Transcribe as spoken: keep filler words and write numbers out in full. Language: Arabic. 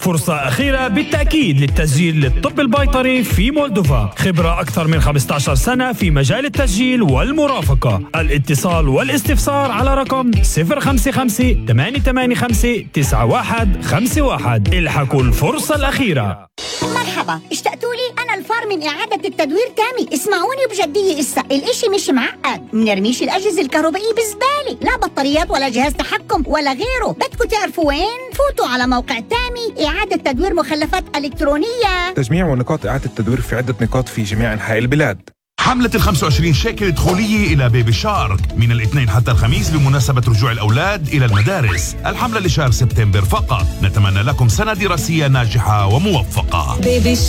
فرصة أخيرة بالتأكيد للتسجيل للطب البيطري في مولدوفا. خبرة أكثر من خمسة عشر سنة في مجال التسجيل والمرافقة. الاتصال والاستفسار على رقم صفر خمسة خمسة ثمانية ثمانية خمسة تسعة واحد خمسة واحد. الحقوا الفرصة الأخيرة. مرحبا، اشتقتوا لي؟ أنا الفار من إعادة التدوير تامي. اسمعوني بجدية، إسا الإشي مش معقد. منرميش الأجهزة الكهربائية بزبالة، لا بطاريات ولا جهاز تحكم ولا غيره. بدكم تعرفوا وين؟ فوتوا على موقع تامي إعادة تدوير مخلفات إلكترونية. تجميع ونقاط إعادة التدوير في عدة نقاط في جميع أنحاء البلاد. حملة الخمسة وعشرين شيكل دخولية إلى بيبي شارك من الاثنين حتى الخميس بمناسبة رجوع الأولاد إلى المدارس. الحملة لشهر سبتمبر فقط. نتمنى لكم سنة دراسية ناجحة وموفقة. بيبي